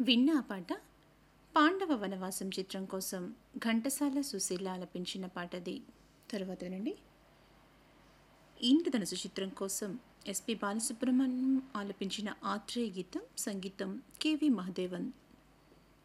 విన్న ఆ పాట పాండవ వనవాసం చిత్రం కోసం ఘంటసాల సుశీల ఆలపించిన పాటది. తరువాత వినండి ఇంద్రధనుసు చిత్రం కోసం ఎస్పి బాలసుబ్రహ్మణ్యం ఆలపించిన ఆత్రేయ గీతం, సంగీతం కెవి మహదేవన్.